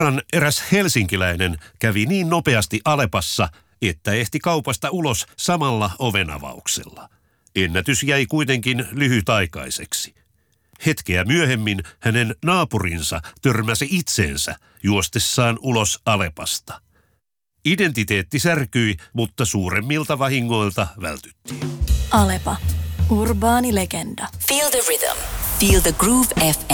Eräs helsinkiläinen kävi niin nopeasti Alepassa, että ehti kaupasta ulos samalla ovenavauksella. Ennätys jäi kuitenkin lyhytaikaiseksi. Hetkeä myöhemmin hänen naapurinsa törmäsi itseensä juostessaan ulos Alepasta. Identiteetti särkyi, mutta suuremmilta vahingoilta vältyttiin. Alepa. Urbaani legenda. Feel the rhythm. Feel the Groove FM.